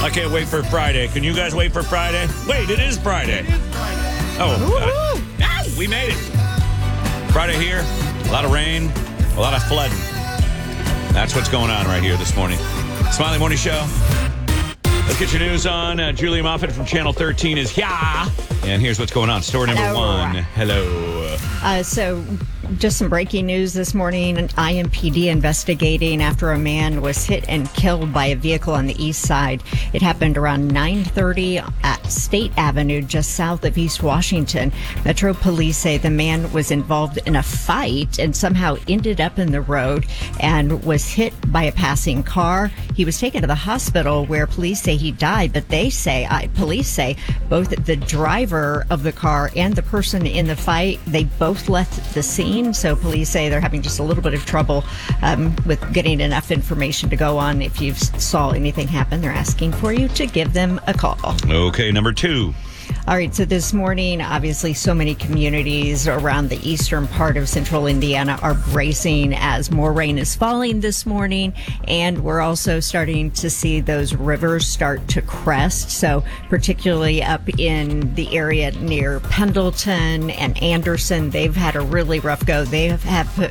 I can't wait for Friday. Can you guys wait for Friday? Wait, it is Friday. Oh, we made it. Friday here. A lot of rain, a lot of flooding. That's what's going on right here this morning. Smiley Morning Show. Let's get your news on. Julia Moffat from Channel 13 is here. And here's what's going on. Story number one. Hello. So just some breaking news this morning. An IMPD investigating after a man was hit and killed by a vehicle on the east side. It happened around 9:30 at State Avenue, just south of East Washington. Metro Police say the man was involved in a fight and somehow ended up in the road and was hit by a passing car. He was taken to the hospital where police say he died, but police say both the driver of the car and the person in the fight, they both left the scene. So police say they're having just a little bit of trouble with getting enough information to go on. If you saw anything happen, they're asking for you to give them a call. Okay, number two. All right, so this morning, obviously, so many communities around the eastern part of central Indiana are bracing as more rain is falling this morning, and we're also starting to see those rivers start to crest. So particularly up in the area near Pendleton and Anderson, they've had a really rough go. They have put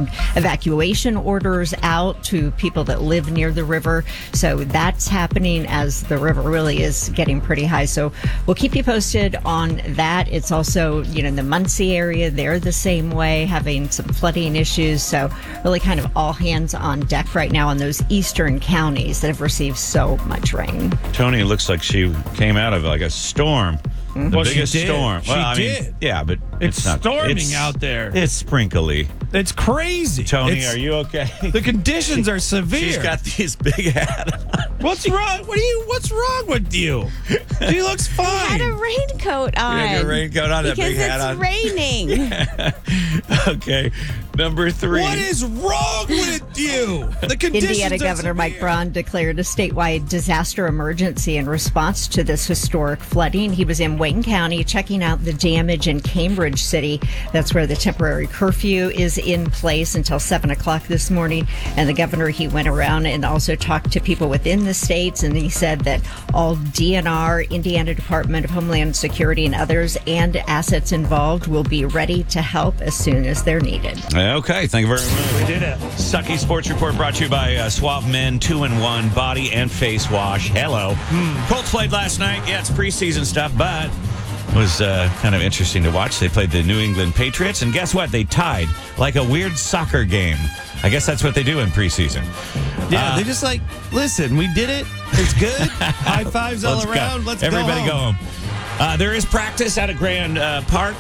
evacuation orders out to people that live near the river. So that's happening as the river really is getting pretty high. So we'll keep you posted on that. It's also, the Muncie area, they're the same way, having some flooding issues. So really kind of all hands on deck right now on those eastern counties that have received so much rain. Tony looks like she came out of like a storm. The biggest storm. She did. Yeah, but It's not storming out there. It's sprinkly. It's crazy. Tony, are you okay? The conditions are severe. She's got these big hats on. What's wrong? What's wrong with you? She looks fine. I had a raincoat on. You had a raincoat on, that big hat on. Because it's raining. Okay, number three. What is wrong with you? The conditions Indiana are Governor severe. Mike Braun declared a statewide disaster emergency in response to this historic flooding. He was in Wayne County checking out the damage in Cambridge City. That's where the temporary curfew is in place until 7 o'clock this morning. And the governor, he went around and also talked to people within the states. And he said that all DNR, Indiana Department of Homeland Security, and others and assets involved will be ready to help as soon as they're needed. Okay, thank you very much. We did it. Sucky Sports Report brought to you by Suave Men 2-in-1 Body and Face Wash. Hello. Colts played last night. Yeah, it's preseason stuff, but it was kind of interesting to watch. They played the New England Patriots, and guess what? They tied like a weird soccer game. I guess that's what they do in preseason. Yeah, they just listen, we did it. It's good. High fives all around. Let's Everybody go home. There is practice out at Grand Park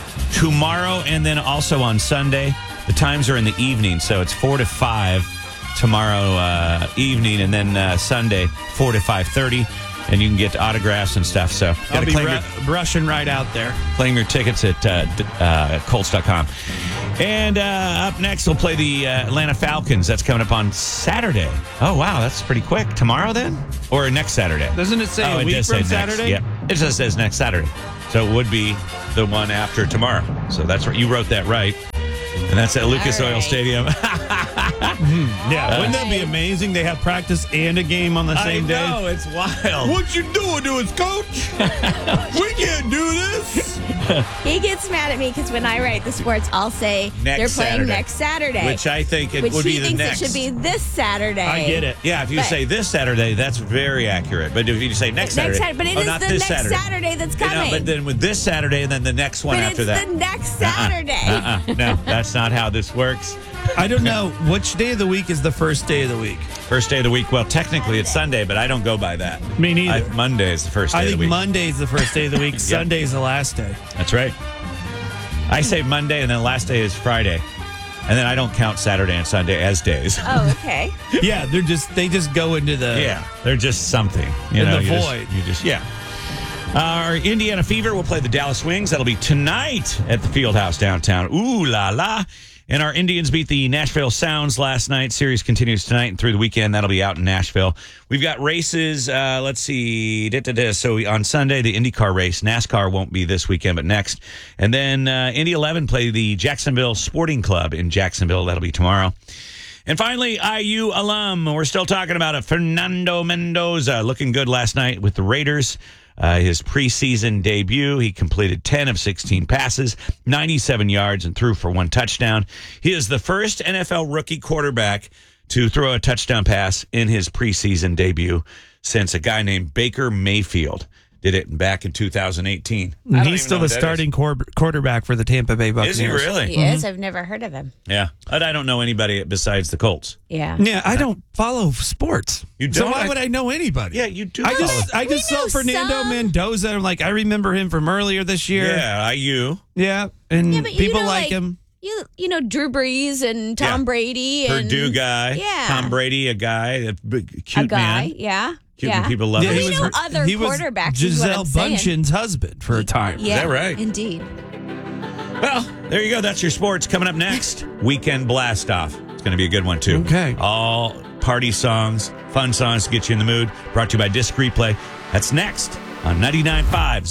tomorrow and then also on Sunday. The times are in the evening, so it's 4 to 5 tomorrow evening, and then Sunday 4 to 5:30. And you can get autographs and stuff. So I'll be rushing right out there. Claim your tickets at Colts.com. And up next, we'll play the Atlanta Falcons. That's coming up on Saturday. Oh, wow. That's pretty quick. Tomorrow, then? Or next Saturday? Doesn't it say a week from Saturday? Yeah. It just says next Saturday. So it would be the one after tomorrow. So that's right. You wrote that right. And that's at Lucas Oil Stadium. Yeah, wouldn't that be amazing? They have practice and a game on the same day. I know, it's wild. What you doing to us, coach? We can't do this. He gets mad at me because when I write the sports, I'll say they're playing next Saturday. Which I think it Which would he be the thinks next. it should be this Saturday. I get it. Yeah, if you say this Saturday, that's very accurate. But if you say next Saturday, but it is not the this next Saturday that's No, coming. but then with this Saturday and then the next one But after it's that. the next Saturday. No, that's not how this works. I don't know. Which day of the week is the first day of the week? First day of the week. Well, technically it's Sunday, but I don't go by that. Me neither. Monday is the first day I of the think week. Monday's the first day of the week. Sunday's the last day. That's right. I say Monday, and then the last day is Friday. And then I don't count Saturday and Sunday as days. Oh, okay. Yeah, they just go into the Yeah, they're just something. You In know, the you void. Yeah. Our Indiana Fever will play the Dallas Wings. That'll be tonight at the Fieldhouse downtown. Ooh la la. And our Indians beat the Nashville Sounds last night. Series continues tonight and through the weekend. That'll be out in Nashville. We've got races. Let's see. So on Sunday, the IndyCar race. NASCAR won't be this weekend, but next. And then Indy 11 play the Jacksonville Sporting Club in Jacksonville. That'll be tomorrow. And finally, IU alum. We're still talking about it. Fernando Mendoza looking good last night with the Raiders. His preseason debut, he completed 10 of 16 passes, 97 yards, and threw for 1 touchdown. He is the first NFL rookie quarterback to throw a touchdown pass in his preseason debut since a guy named Baker Mayfield did it back in 2018. He's still the starting quarterback for the Tampa Bay Buccaneers. Is he really? He is. I've never heard of him. Yeah. But I don't know anybody besides the Colts. Yeah. Yeah, I don't follow sports. You don't? So why would I know anybody? Yeah, you do. I just saw know Fernando some. Mendoza. Like, I remember him from earlier this year. Yeah, IU. Yeah, and Yeah, but people like him. You know Drew Brees and Tom Brady and Purdue guy. Yeah. Tom Brady, a guy, a big, cute a guy. man. Yeah. Cute yeah. and people love But him. we know other he was quarterbacks. is what Gisele I'm saying. Bundchen's husband for a time. Yeah, that right? Indeed. Well, there you go. That's your sports. Coming up next, Weekend Blast Off. It's going to be a good one, too. Okay. All party songs, fun songs to get you in the mood. Brought to you by Disc Replay. That's next on 99.5